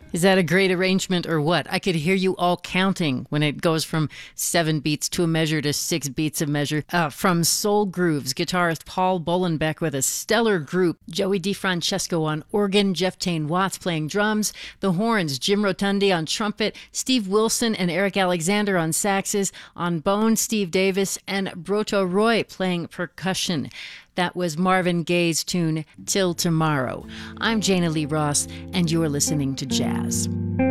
Is that a great arrangement or what? I could hear you all counting when it goes from 7 beats to a measure to 6 beats a measure. From Soul Grooves, guitarist Paul Bolenbeck with a stellar group. Joey DeFrancesco on organ, Jeff Tane Watts playing drums. The horns, Jim Rotundi on trumpet, Steve Wilson and Eric Alexander on saxes. On bone, Steve Davis and Broto Roy playing percussion. That was Marvin Gaye's tune, Till Tomorrow. I'm Jana Lee Ross, and you're listening to Jazz.